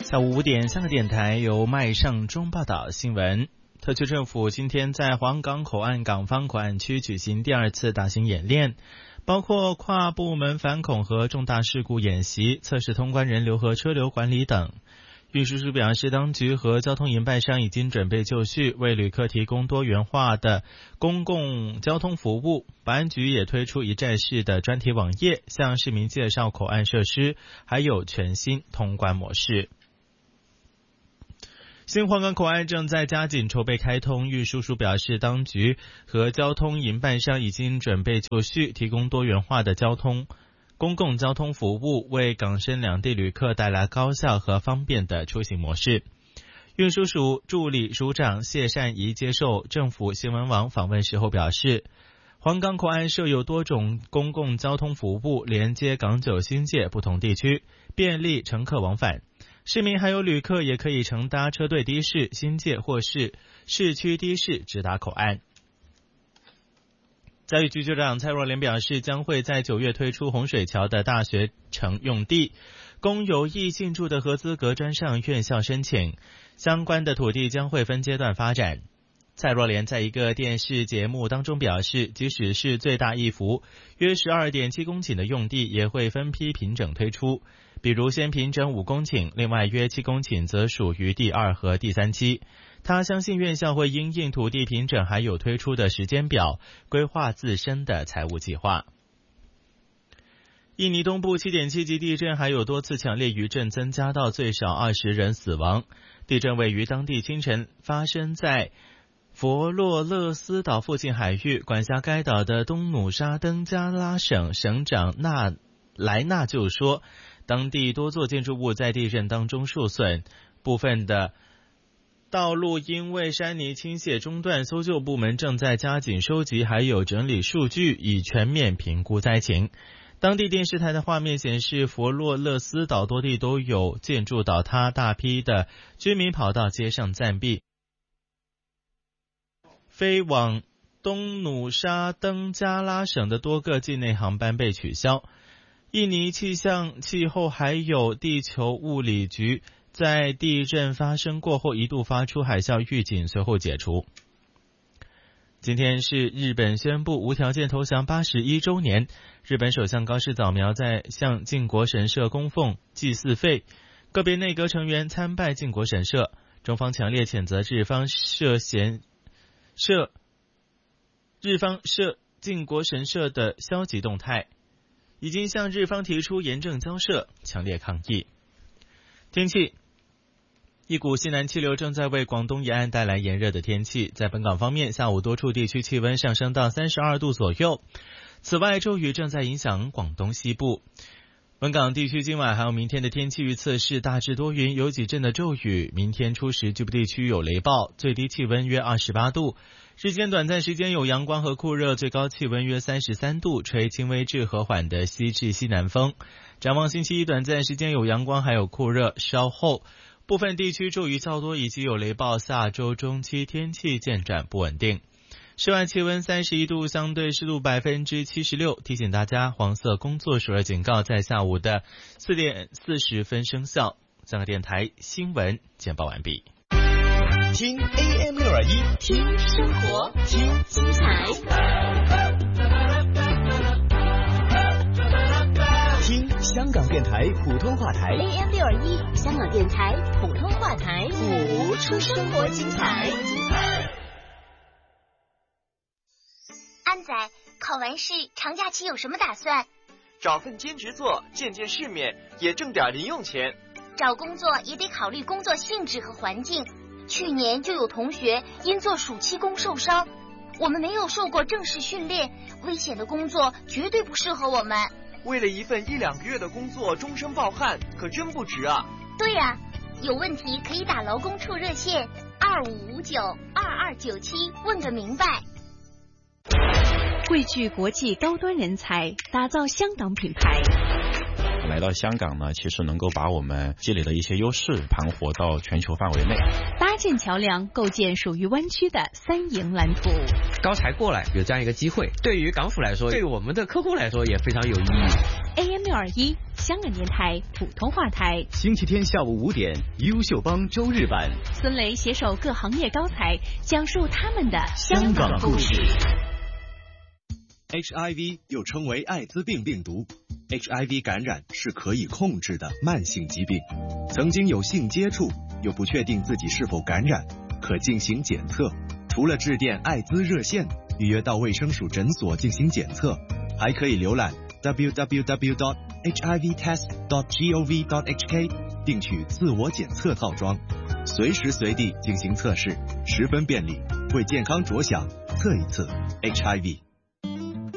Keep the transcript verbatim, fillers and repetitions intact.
下午五点，香港电台由麦尚中报道新闻。特区政府今天在皇岗口岸港方口岸区举行第二次大型演练，包括跨部门反恐和重大事故演习、测试通关人流和车流管理等。运输署表示，当局和交通营办商已经准备就绪，为旅客提供多元化的公共交通服务。保安局也推出一站式的专题网页，向市民介绍口岸设施，还有全新通关模式。新皇岗口岸正在加紧筹备开通，运输署表示，当局和交通营办商已经准备就绪，提供多元化的交通公共交通服务，为港深两地旅客带来高效和方便的出行模式。运输署助理署长谢善仪接受政府新闻网访问时候表示，皇岗口岸设有多种公共交通服务，连接港九新界不同地区，便利乘客往返。市民还有旅客也可以乘搭车队的士、新界或是市区的士直达口岸。教育局局长蔡若莲表示，将会在九月推出洪水桥的大学城用地，供有意进驻的合资格专上院校申请，相关的土地将会分阶段发展。蔡若莲在一个电视节目当中表示，即使是最大一幅约 十二点七公顷的用地，也会分批平整推出，比如先平整五公顷，另外约七公顷则属于第二和第三期。他相信院校会因应土地平整还有推出的时间表，规划自身的财务计划。印尼东部 七点七 级地震还有多次强烈余震，增加到最少二十人死亡。地震位于当地清晨发生在佛洛勒斯岛附近海域，管辖该岛的东努沙登加拉省省长纳莱纳就说，当地多座建筑物在地震当中受损，部分的道路因为山泥倾泻中断，搜救部门正在加紧收集还有整理数据，以全面评估灾情。当地电视台的画面显示，佛洛勒斯岛多地都有建筑倒塌，大批的居民跑到街上暂避，飞往东努沙登加拉省的多个境内航班被取消。印尼气象、气候还有地球物理局在地震发生过后一度发出海啸预警，随后解除。今天是日本宣布无条件投降八十一周年，日本首相高市早苗在向靖国神社供奉祭祀费，个别内阁成员参拜靖国神社。中方强烈谴责日方涉嫌涉日方涉靖国神社的消极动态，已经向日方提出严正交涉，强烈抗议。天气，一股西南气流正在为广东沿岸带来炎热的天气，在本港方面，下午多处地区气温上升到三十二度左右。此外，骤雨正在影响广东西部。本港地区今晚还有明天的天气预测是大致多云，有几阵的骤雨。明天初时局部地区有雷暴，最低气温约二十八度，日间短暂时间有阳光和酷热，最高气温约三十三度，吹轻微至和缓的西至西南风。展望星期一短暂时间有阳光还有酷热，稍后部分地区骤雨较多以及有雷暴，下周中期天气渐转不稳定。室外气温三十一度，相对湿度百分之七十六。提醒大家，黄色工作暑热警告在下午的四点四十分生效。香港电台新闻简报完毕。 听 A M 六二一， 听生活，听精彩， 听香港电台普通话台 A M 六二一，香港电台普通话台， 谱出生活精彩。 安仔，考完试长假期有什么打算？ 找份兼职做，见见世面，也挣点零用钱。 找工作也得考虑工作性质和环境。去年就有同学因做暑期工受伤，我们没有受过正式训练，危险的工作绝对不适合我们。 为了一份一两个月的工作终身抱憾，可真不值啊。 对呀、啊，有问题可以打劳工处热线二五五九二二九七问个明白。 汇聚国际高端人才，打造香港品牌。 来到香港呢，其实能够把我们积累的一些优势盘活到全球范围内， 搭建桥梁，构建属于湾区的三赢蓝图。 高才过来有这样一个机会，对于港府来说，对于我们的客户来说也非常有意义。 A M 六二一，香港电台普通话台。 星期天下午五点，优秀帮周日版， 孙雷携手各行业高才，讲述他们的香港故事。 H I V 又称为艾滋病病毒。H I V 感染是可以控制的慢性疾病，曾经有性接触又不确定自己是否感染，可进行检测。除了致电艾滋热线预约到卫生署诊所进行检测，还可以浏览 w w w dot h i v test dot gov dot h k 订取自我检测套装，随时随地进行测试，十分便利。为健康着想，测一测 H I V。